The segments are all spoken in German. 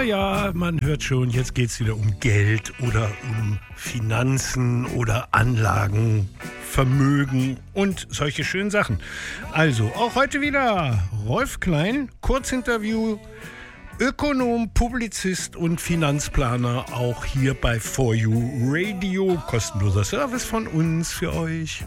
Ja, man hört schon, jetzt geht es wieder um Geld oder um Finanzen oder Anlagen, Vermögen und solche schönen Sachen. Also, auch heute wieder Rolf Klein, Kurzinterview, Ökonom, Publizist und Finanzplaner, auch hier bei For You Radio. Kostenloser Service von uns für euch.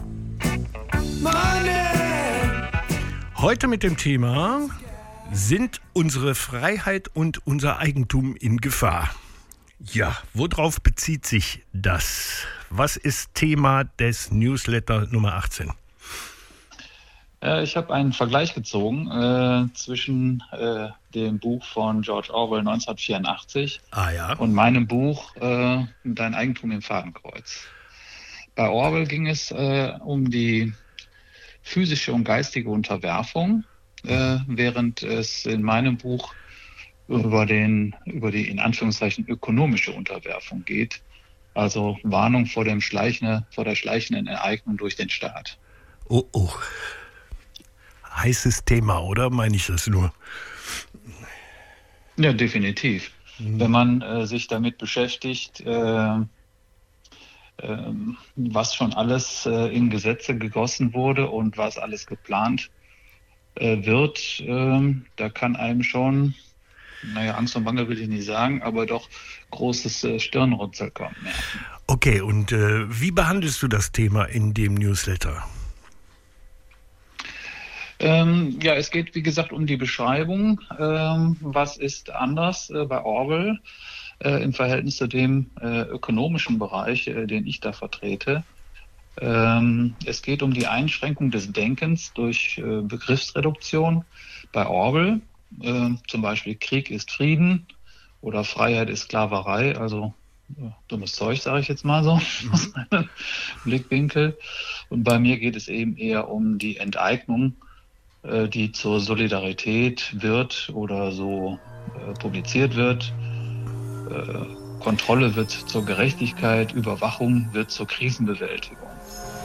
Heute mit dem Thema: Sind unsere Freiheit und unser Eigentum in Gefahr? Ja, worauf bezieht sich das? Was ist Thema des Newsletter Nummer 18? Ich habe einen Vergleich gezogen zwischen dem Buch von George Orwell 1984 und meinem Buch Dein Eigentum im Fadenkreuz. Bei Orwell ging es um die physische und geistige Unterwerfung, während es in meinem Buch über die in Anführungszeichen ökonomische Unterwerfung geht, also Warnung vor der schleichenden Enteignung durch den Staat. Oh. Heißes Thema, oder? Meine ich das nur? Ja, definitiv. Wenn man sich damit beschäftigt, was schon alles in Gesetze gegossen wurde und was alles geplant wird, da kann einem schon, Angst und Bange will ich nicht sagen, aber doch großes Stirnrunzeln kommen. Ja. Okay, und wie behandelst du das Thema in dem Newsletter? Es geht, wie gesagt, um die Beschreibung. Was ist anders bei Orwell im Verhältnis zu dem ökonomischen Bereich, den ich da vertrete? Es geht um die Einschränkung des Denkens durch Begriffsreduktion. Bei Orwell, zum Beispiel Krieg ist Frieden oder Freiheit ist Sklaverei, also dummes Zeug, sage ich jetzt mal so, aus meinem Blickwinkel. Und bei mir geht es eben eher um die Enteignung, die zur Solidarität wird oder so publiziert wird. Kontrolle wird zur Gerechtigkeit, Überwachung wird zur Krisenbewältigung.